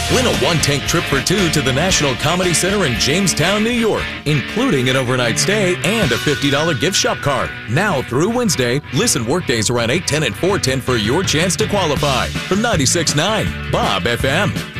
Win a one-tank trip for two to the National Comedy Center in Jamestown, New York, including an overnight stay and a $50 gift shop card. Now through Wednesday, listen weekdays around 8:10 and 4:10 for your chance to qualify. From 96.9 Bob FM.